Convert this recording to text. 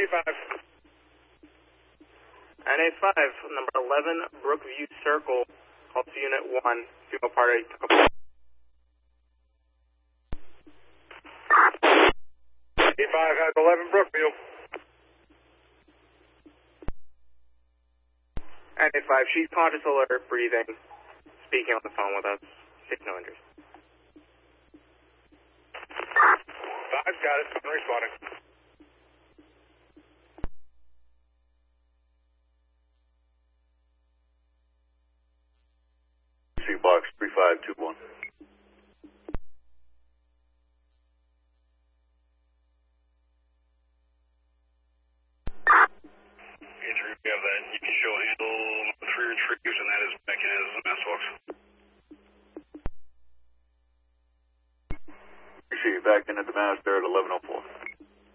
NA5. NA5, number 11, Brookview Circle, call to Unit 1, female party. NA5 has 11 Brookview. NA5, she's conscious, alert, breathing, speaking on the phone with us. 6 no injuries. 5's got it, I'm responding. Box 3521. Andrew, we have that. You can show handle 3 retrieves, and that is back in as a mass box. You see back in at the mass there at 1104.